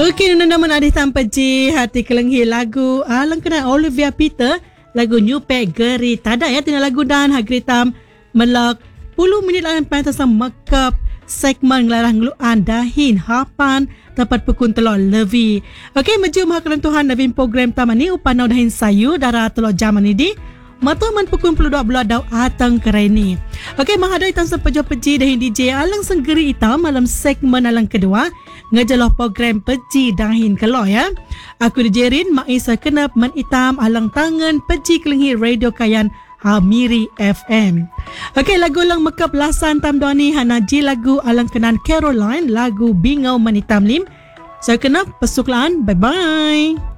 Okey, nuna menadih tanpa ji hati kelenghi lagu alang kena Olivia Peter, lagu New Pack Geri tada ya tina lagu dan hagritam melak 10 minit lain pantasan makeup segmen ngelarang ngeluan dahin hapan dapat pukun telur levi. Okey, meju maha kelentuhan Navin program tamani upanau dahin sayu darah telur jam ni di mata man pukun 22 belah dau atang kereni. Okey, mahadai tan sampai peji dahin DJ alang senggeri hitam malam segmen alang kedua ngajalah program peji dahin kelor ya. Aku DJ Rin Mak Isa kenap man hitam alang tangan peji kelenghi radio kayan Hamiri FM. Okey, lagu lang mekap lasan tam doni hanaji lagu alang kenan Caroline lagu Bingau Man Hitam Lim. Saya kenap pesuklaan. Bye bye.